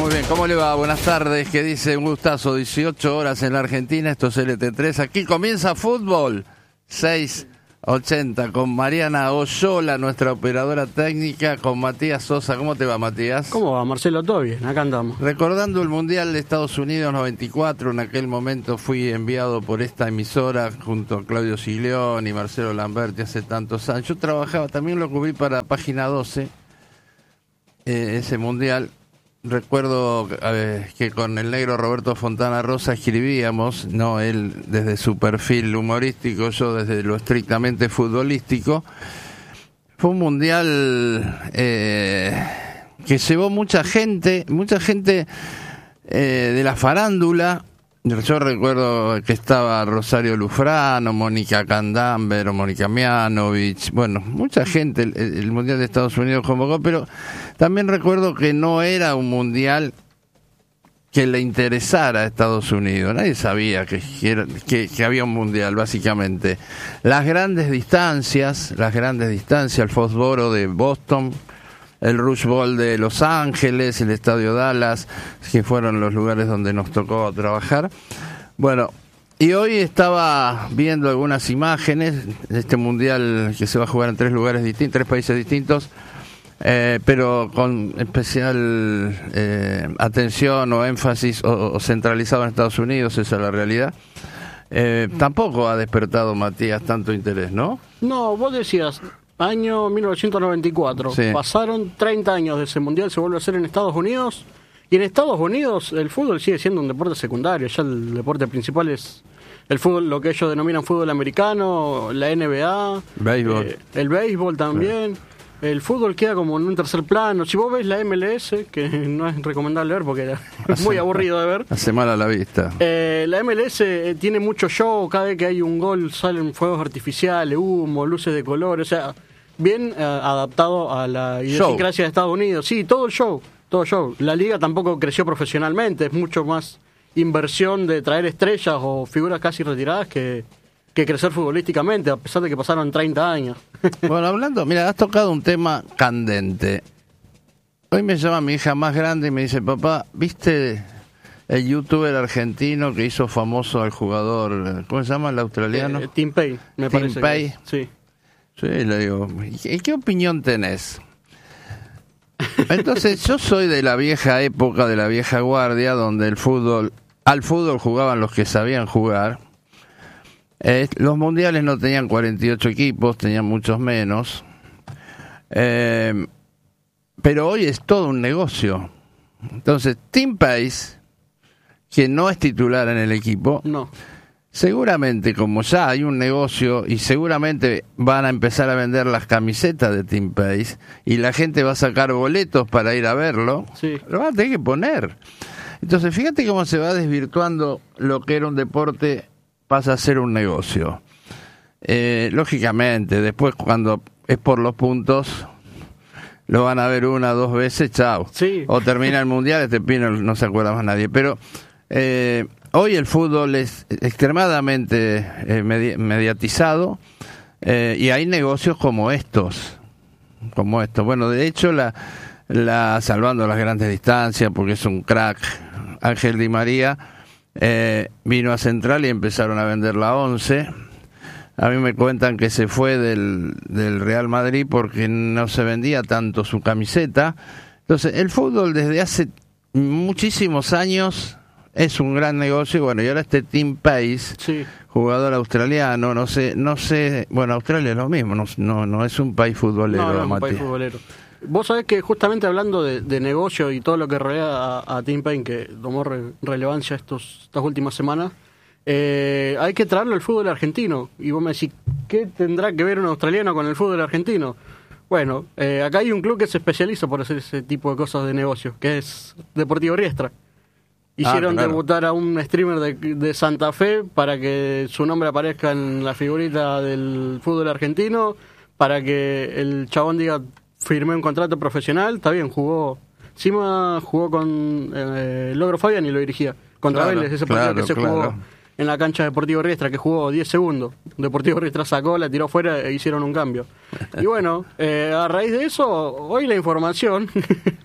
Muy bien, ¿cómo le va? Buenas tardes. ¿Qué dice? Un gustazo, 18 horas en la Argentina, esto es LT3. Aquí comienza fútbol, 6:80, con Mariana Oyola, nuestra operadora técnica, con Matías Sosa. ¿Cómo te va, Matías? ¿Cómo va, Marcelo? ¿Todo bien? Acá andamos. Recordando el Mundial de Estados Unidos 94, en aquel momento fui enviado por esta emisora junto a Claudio Siglioni y Marcelo Lamberti hace tantos años. Yo trabajaba, también lo cubrí para Página 12, ese Mundial. Recuerdo que con el negro Roberto Fontana Rosa escribíamos, no él desde su perfil humorístico, yo desde lo estrictamente futbolístico. Fue un mundial que llevó mucha gente de la farándula. Yo recuerdo que estaba Rosario Lufrano, Mónica Candamber, Mónica Mianovich, bueno, mucha gente el Mundial de Estados Unidos convocó, pero también recuerdo que no era un mundial que le interesara a Estados Unidos. Nadie sabía que había un mundial, básicamente. Las grandes distancias, el Foxboro de Boston, el Rush Bowl de Los Ángeles, el Estadio Dallas, que fueron los lugares donde nos tocó trabajar. Bueno, y hoy estaba viendo algunas imágenes de este mundial que se va a jugar en tres países distintos, pero con especial atención o énfasis o centralizado en Estados Unidos, esa es la realidad. Tampoco ha despertado, Matías, tanto interés, ¿no? No, vos decías... Año 1994. Sí. Pasaron 30 años de ese mundial, se vuelve a hacer en Estados Unidos. Y en Estados Unidos el fútbol sigue siendo un deporte secundario. Ya el deporte principal es el fútbol, lo que ellos denominan fútbol americano, la NBA, béisbol. El béisbol también. Sí. El fútbol queda como en un tercer plano. Si vos ves la MLS, que no es recomendable ver porque es muy aburrido de ver. Hace mal a la vista. La MLS tiene mucho show. Cada vez que hay un gol salen fuegos artificiales, humo, luces de color. O sea, bien adaptado a la idiosincrasia de Estados Unidos. Sí, todo show. La liga tampoco creció profesionalmente. Es mucho más inversión de traer estrellas o figuras casi retiradas que crecer futbolísticamente, a pesar de que pasaron 30 años. Bueno, hablando, mira, has tocado un tema candente. Hoy me llama mi hija más grande y me dice, papá, ¿viste el youtuber argentino que hizo famoso al jugador, ¿cómo se llama, el australiano? Tim Payne, me parece. Tim Payne. Sí. Sí, le digo, ¿y qué opinión tenés? Entonces, yo soy de la vieja época, de la vieja guardia, donde al fútbol jugaban los que sabían jugar. Los mundiales no tenían 48 equipos, tenían muchos menos. Pero hoy es todo un negocio. Entonces, Tim Pace, que no es titular en el equipo, no. Seguramente, como ya hay un negocio y seguramente van a empezar a vender las camisetas de Tim Pace y la gente va a sacar boletos para ir a verlo, sí. Lo van a tener que poner. Entonces, fíjate cómo se va desvirtuando lo que era un deporte, pasa a ser un negocio. Lógicamente, después cuando es por los puntos, lo van a ver una o dos veces, chao. Sí. O termina el mundial, este pino no se acuerda más nadie. Pero hoy el fútbol es extremadamente mediatizado y hay negocios como estos. Bueno, de hecho, salvando las grandes distancias, porque es un crack, Ángel Di María, vino a Central y empezaron a vender la 11. A mí me cuentan que se fue del Real Madrid porque no se vendía tanto su camiseta. Entonces, el fútbol desde hace muchísimos años es un gran negocio. Y bueno, y ahora este Tim Pace, sí, jugador australiano, no sé, bueno, Australia es lo mismo, no es un país futbolero. No es un país futbolero. Vos sabés que justamente hablando de negocio y todo lo que rodea a Tim Payne, que tomó relevancia estas últimas semanas, hay que traerlo al fútbol argentino. Y vos me decís, ¿qué tendrá que ver un australiano con el fútbol argentino? Bueno, acá hay un club que se especializa por hacer ese tipo de cosas de negocio, que es Deportivo Riestra. Hicieron debutar a un streamer de Santa Fe para que su nombre aparezca en la figurita del fútbol argentino, para que el chabón diga, firmé un contrato profesional. Está bien, jugó con Logro Fabián y lo dirigía contra Vélez, ese partido que se jugó en la cancha de Deportivo Riestra, que jugó 10 segundos. Deportivo Riestra sacó, la tiró fuera e hicieron un cambio. Y bueno, a raíz de eso, hoy la información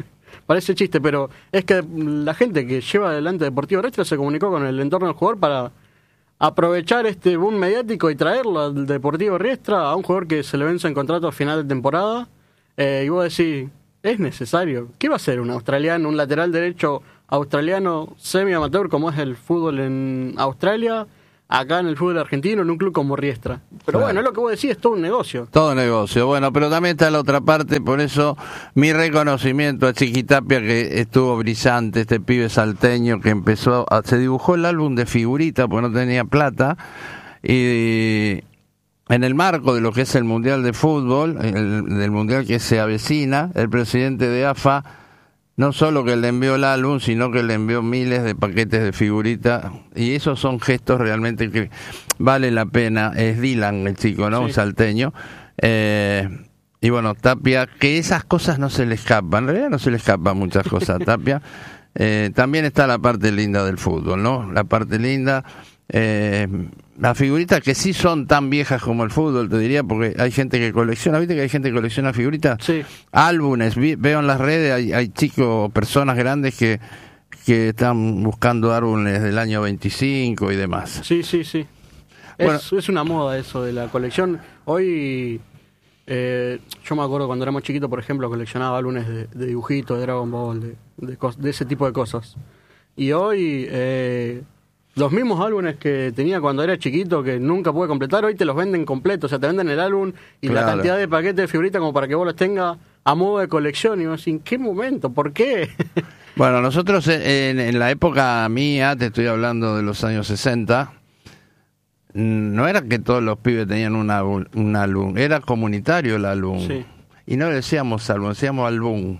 parece chiste, pero es que la gente que lleva adelante Deportivo Riestra se comunicó con el entorno del jugador para aprovechar este boom mediático y traerlo al Deportivo Riestra, a un jugador que se le vence en contrato a final de temporada. Y vos decís, ¿es necesario? ¿Qué va a hacer un australiano, un lateral derecho australiano semi-amateur como es el fútbol en Australia, acá en el fútbol argentino, en un club como Riestra? Pero bueno, es lo que vos decís, es todo un negocio. Todo negocio, bueno, pero también está la otra parte, por eso mi reconocimiento a Chiquitapia, que estuvo brillante, este pibe salteño que se dibujó el álbum de figurita porque no tenía plata, y en el marco de lo que es el Mundial de Fútbol, del Mundial que se avecina, el presidente de AFA no solo que le envió el álbum, sino que le envió miles de paquetes de figuritas, y esos son gestos realmente que vale la pena. Es Dylan el chico, ¿no? Sí. Un salteño. Y bueno, Tapia, que esas cosas no se le escapan, en realidad no se le escapan muchas cosas a Tapia. También está la parte linda del fútbol, ¿no? La parte linda, las figuritas que sí son tan viejas como el fútbol, te diría, porque hay gente que colecciona, ¿viste que hay gente que colecciona figuritas? Sí. Álbumes, veo en las redes, hay chicos, personas grandes que están buscando álbumes del año 25 y demás. Sí. Bueno, es una moda eso de la colección. Hoy, yo me acuerdo cuando éramos chiquitos, por ejemplo, coleccionaba álbumes de dibujitos, de Dragon Ball, de ese tipo de cosas. Y hoy, los mismos álbumes que tenía cuando era chiquito, que nunca pude completar, hoy te los venden completos. O sea, te venden el álbum y claro, la cantidad de paquetes de figuritas como para que vos los tengas a modo de colección. Y vos decís, ¿en qué momento? ¿Por qué? Bueno, nosotros en la época mía, te estoy hablando de los años 60, no era que todos los pibes tenían un álbum, era comunitario el álbum. Sí. Y no le decíamos álbum, decíamos álbum.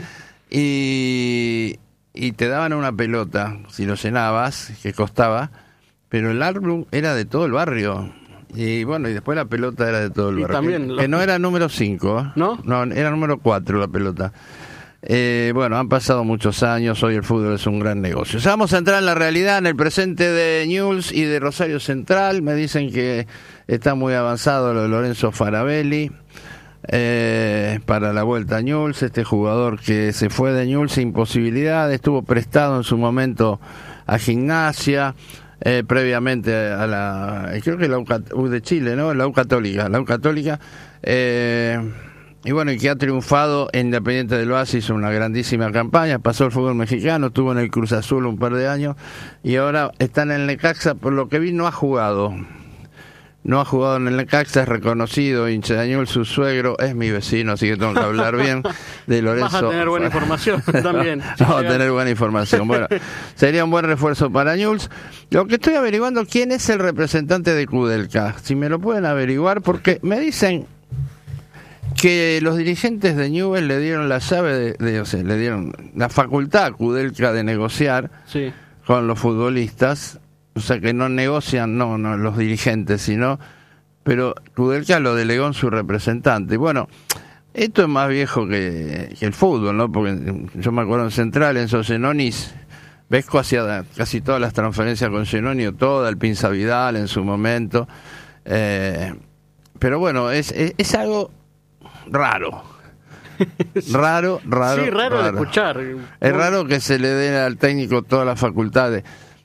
Y te daban una pelota, si lo llenabas, que costaba, pero el álbum era de todo el barrio. Y bueno, y después la pelota era de todo el barrio. También que no era número 5, ¿no? No, era número 4 la pelota. Bueno, han pasado muchos años, hoy el fútbol es un gran negocio. O sea, vamos a entrar en la realidad, en el presente de Newell's y de Rosario Central. Me dicen que está muy avanzado lo de Lorenzo Farabelli. Para la vuelta a Newell's, este jugador que se fue de Newell's sin posibilidad, estuvo prestado en su momento a Gimnasia, previamente a la, creo que la U de Chile, ¿no? La U Católica, y bueno, y que ha triunfado en Independiente del Valle, hizo una grandísima campaña, pasó al fútbol mexicano, estuvo en el Cruz Azul un par de años, y ahora está en el Necaxa, por lo que vi no ha jugado en el Necaxa, es reconocido, hincha de Newell's, su suegro es mi vecino, así que tengo que hablar bien de Lorenzo. Vas a tener buena información también. Vamos a tener buena información. Bueno, sería un buen refuerzo para Newell's. Lo que estoy averiguando, ¿quién es el representante de Kudelka? Si me lo pueden averiguar, porque me dicen que los dirigentes de Newell's le dieron la llave le dieron la facultad a Kudelka de negociar con los futbolistas. O sea, que no negocian, no los dirigentes, sino, pero Kudelka lo delegó en su representante. Bueno, esto es más viejo que el fútbol, ¿no? Porque yo me acuerdo en Central, en Genonis, Vesco hacía casi todas las transferencias con Genoni, o toda, el Pinza Vidal en su momento. Pero bueno, es algo raro. Raro. Sí, raro de escuchar. Es raro que se le den al técnico todas las facultades.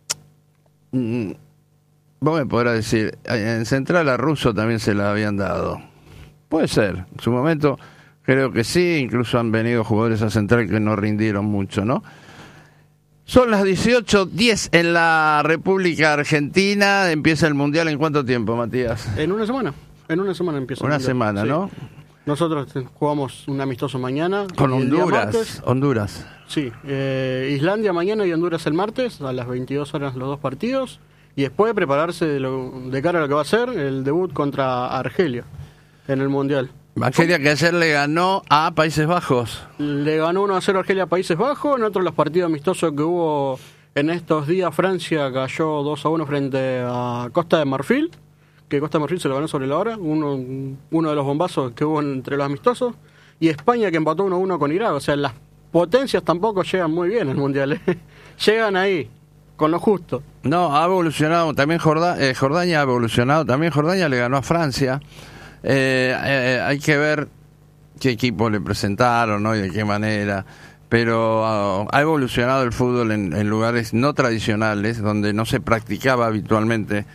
Vos me podrás decir, en Central a Russo también se la habían dado. Puede ser, en su momento creo que sí, incluso han venido jugadores a Central que no rindieron mucho, ¿no? Son las 18:10 en la República Argentina, empieza el Mundial. ¿En cuánto tiempo, Matías? En una semana empieza. Una semana, sí. ¿No? Nosotros jugamos un amistoso mañana. Con Honduras. Sí, Islandia mañana y Honduras el martes, a las 22 horas los dos partidos. Y después prepararse de cara a lo que va a ser el debut contra Argelia en el Mundial. Argelia que ayer le ganó a Países Bajos. Le ganó 1-0 Argelia a Países Bajos. En otro de los partidos amistosos que hubo en estos días, Francia cayó 2-1 frente a Costa de Marfil. Que Costa de Marfil se lo ganó sobre la hora, uno de los bombazos que hubo entre los amistosos, y España que empató 1-1 con Irak. O sea, las potencias tampoco llegan muy bien al Mundial, llegan ahí, con lo justo. No, ha evolucionado, también Jordania ha evolucionado, también Jordania le ganó a Francia. Hay que ver qué equipo le presentaron, ¿no? Y de qué manera, pero ha evolucionado el fútbol en lugares no tradicionales, donde no se practicaba habitualmente,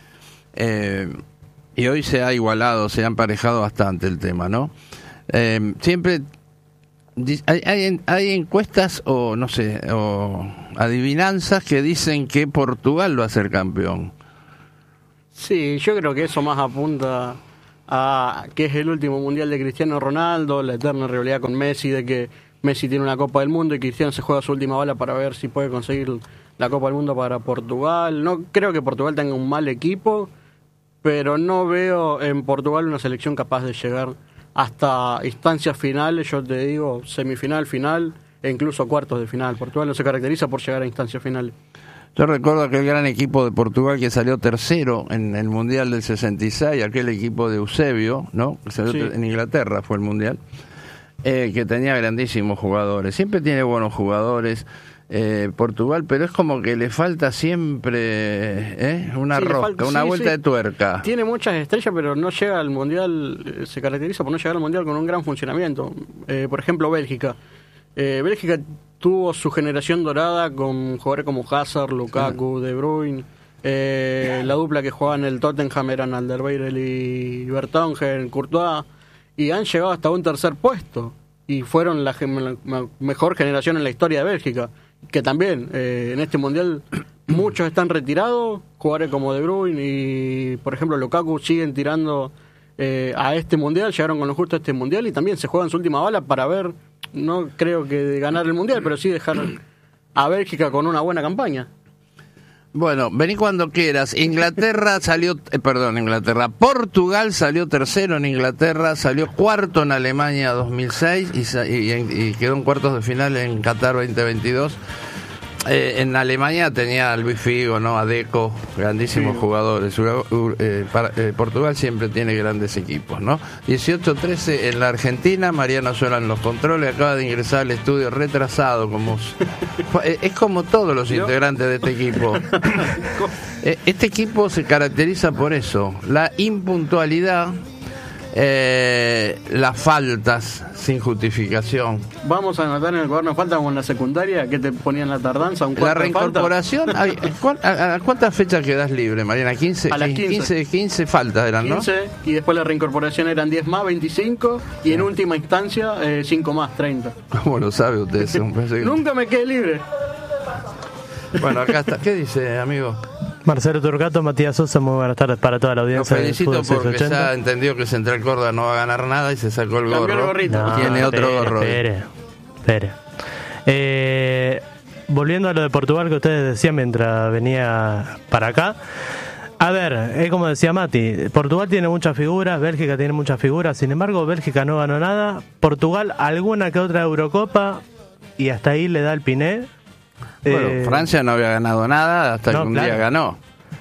y hoy se ha igualado, se ha emparejado bastante el tema, ¿no? Siempre hay encuestas o no sé, o adivinanzas que dicen que Portugal va a ser campeón. Sí, yo creo que eso más apunta a que es el último mundial de Cristiano Ronaldo, la eterna rivalidad con Messi, de que Messi tiene una Copa del Mundo y Cristiano se juega su última bala para ver si puede conseguir la Copa del Mundo para Portugal. No creo que Portugal tenga un mal equipo, pero no veo en Portugal una selección capaz de llegar hasta instancias finales, yo te digo, semifinal, final e incluso cuartos de final. Portugal no se caracteriza por llegar a instancias finales. Yo recuerdo aquel gran equipo de Portugal que salió tercero en el Mundial del 66, aquel equipo de Eusebio, ¿no? Que salió Sí. en Inglaterra, fue el Mundial, que tenía grandísimos jugadores. Siempre tiene buenos jugadores Portugal, pero es como que le falta siempre una Sí, le rosca, falta- una sí, vuelta sí. de tuerca. Tiene muchas estrellas, pero no llega al Mundial, se caracteriza por no llegar al Mundial con un gran funcionamiento. Por ejemplo, Bélgica. Bélgica tuvo su generación dorada con jugadores como Hazard, Lukaku, De Bruyne. La dupla que jugaba en el Tottenham eran Alderweireld y Vertonghen, Courtois, y han llegado hasta un tercer puesto. Y fueron la mejor generación en la historia de Bélgica. Que también en este Mundial muchos están retirados, jugadores como De Bruyne y, por ejemplo, Lukaku siguen tirando a este Mundial, llegaron con lo justo a este Mundial y también se juegan su última bala para ver, no creo que de ganar el Mundial, pero sí dejar a Bélgica con una buena campaña. Bueno, vení cuando quieras. Portugal salió tercero en Inglaterra, salió cuarto en Alemania 2006 y quedó en cuartos de final en Qatar 2022. En Alemania tenía a Luis Figo, ¿no? A Deco, grandísimos jugadores. Portugal siempre tiene grandes equipos, ¿no? 18-13 en la Argentina, Mariano Sola en los controles, acaba de ingresar al estudio retrasado, es como todos los integrantes de este equipo. Este equipo se caracteriza por eso, la impuntualidad, las faltas sin justificación. Vamos a anotar en el cuaderno de falta como en la secundaria, que te ponían la tardanza, un La cuarto de falta. reincorporación, ¿a cuántas fechas quedás libre, Mariana? 15, A las 15. 15 faltas eran, ¿no? 15, y después la reincorporación eran 10 más, 25, y en última instancia 5 más, 30. ¿Cómo lo sabe usted? Nunca me quedé libre. Bueno, acá está. ¿Qué dice, amigo? Marcelo Turcato, Matías Sosa, muy buenas tardes para toda la Lo audiencia. del felicito Fútbol porque 680. ya entendió que Central Córdoba no va a ganar nada y se sacó el Cambió el gorro. gorrito. No, Tiene otro gorro. Espere. Volviendo a lo de Portugal que ustedes decían mientras venía para acá. A ver, es como decía Mati, Portugal tiene muchas figuras, Bélgica tiene muchas figuras, sin embargo Bélgica no ganó nada, Portugal alguna que otra Eurocopa y hasta ahí le da el piné. Bueno, Francia no había ganado nada hasta que un día ganó.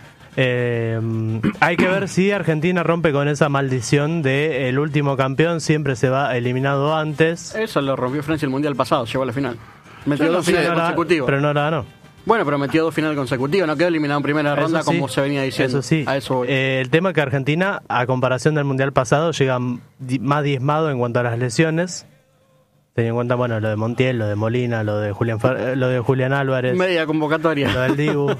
Hay que ver si Argentina rompe con esa maldición de el último campeón siempre se va eliminado antes. Eso lo rompió Francia el Mundial pasado, llegó a la final. Metió Yo no dos sé, finales Pero consecutivas. pero no la ganó. Bueno, pero metió 2 finales consecutivas, no quedó eliminado en primera ronda Eso sí, como se venía diciendo. Eso sí. A eso voy. El tema es que Argentina, a comparación del Mundial pasado, llega más diezmado en cuanto a las lesiones. Teniendo en cuenta, bueno, lo de Montiel, lo de Molina, lo de Julián Álvarez, Media convocatoria. lo del Dibu.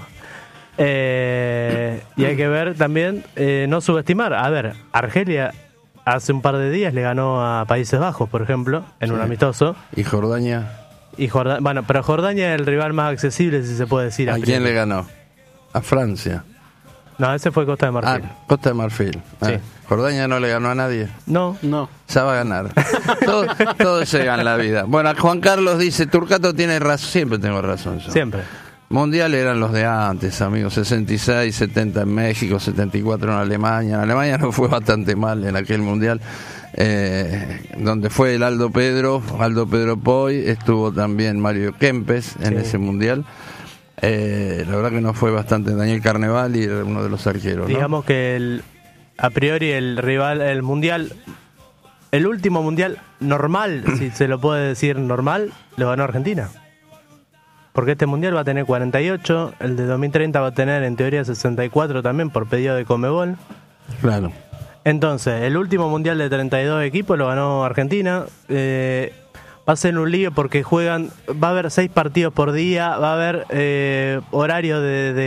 Y hay que ver también, no subestimar. A ver, Argelia hace un par de días le ganó a Países Bajos, por ejemplo, en un amistoso. ¿Y Jordania? Y bueno, pero Jordania es el rival más accesible, si se puede decir. ¿A priori. quién le ganó? A Francia. No, ese fue Costa de Marfil. Costa de Marfil. Sí. Jordania no le ganó a nadie. No, No. Ya va a ganar. todo llega en la vida. Bueno, Juan Carlos dice, Turcato tiene razón. Siempre tengo razón yo. siempre. Mundial eran los de antes, amigos. 66, 70 en México, 74 en Alemania. En Alemania no fue bastante mal en aquel mundial. Donde fue el Aldo Pedro Poy, estuvo también Mario Kempes en ese mundial. La verdad que no fue bastante. Daniel Carnevali era uno de los arqueros, ¿no? Digamos que a priori el rival, el mundial, el último mundial normal, si se lo puede decir normal, lo ganó Argentina. Porque este mundial va a tener 48, el de 2030 va a tener en teoría 64 también por pedido de Conmebol. Claro. Entonces, el último mundial de 32 equipos lo ganó Argentina. va a ser un lío porque va a haber 6 partidos por día, va a haber horario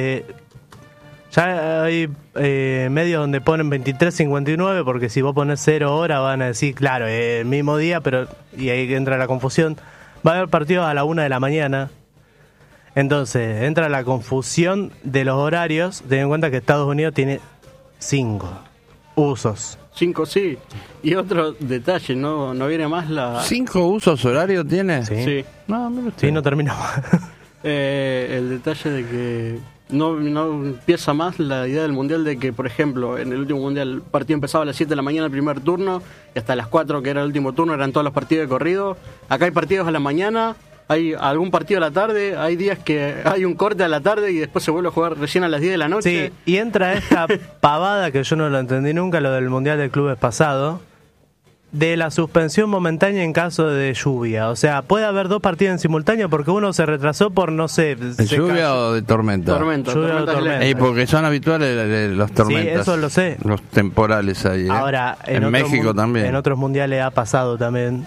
ya hay medios donde ponen 23:59 porque si vos pones 0 horas van a decir, claro, el mismo día, pero y ahí entra la confusión. Va a haber partidos a la 1 de la mañana. Entonces, entra la confusión de los horarios. Ten en cuenta que Estados Unidos tiene 5 usos. 5, sí. Y otro detalle, no viene más la... 5 usos horarios tiene. Sí. No, mira usted. Sí, no terminamos. El detalle de que no empieza más la idea del mundial de que, por ejemplo, en el último mundial el partido empezaba a las 7 de la mañana el primer turno y hasta las 4 que era el último turno eran todos los partidos de corrido. Acá hay partidos a la mañana, hay algún partido a la tarde, hay días que hay un corte a la tarde y después se vuelve a jugar recién a las 10 de la noche. Sí, y entra esta pavada que yo no lo entendí nunca, lo del mundial de clubes pasado, de la suspensión momentánea en caso de lluvia. O sea, puede haber 2 partidos en simultáneo porque uno se retrasó por, no sé... ¿De lluvia o de tormenta? Tormenta. Porque son habituales los tormentas. Sí, eso lo sé. Los temporales ahí. Ahora, en México también. En otros mundiales ha pasado también.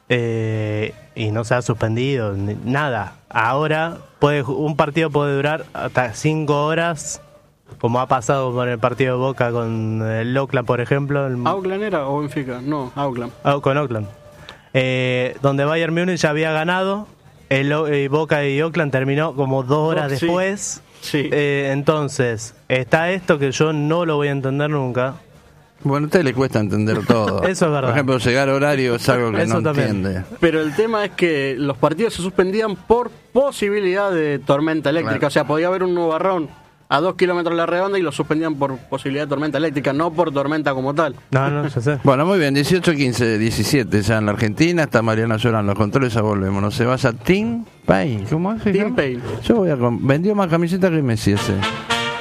Y no se ha suspendido nada. Ahora un partido puede durar hasta 5 horas, como ha pasado con el partido de Boca con el Oakland, por ejemplo. ¿Auckland era o Benfica? No, Auckland. Con Oakland. Donde Bayern Múnich ya había ganado, Boca y Oakland terminó como 2 horas después. Sí. Entonces, está esto que yo no lo voy a entender nunca. Bueno, a usted le cuesta entender todo. Eso es verdad. Por ejemplo, llegar a horario es algo que Eso no también. entiende. Pero el tema es que los partidos se suspendían por posibilidad de tormenta eléctrica. Claro. O sea, podía haber un nubarrón a 2 kilómetros de la redonda y lo suspendían por posibilidad de tormenta eléctrica, no por tormenta como tal. No, ya sé. Bueno, muy bien, 18-15, 17 ya en la Argentina. Está Mariana Llorán, los controles, ya volvemos. No se vaya Tim Payne. ¿Cómo es? Tim Payne. Yo vendió más camisetas que Messi ese.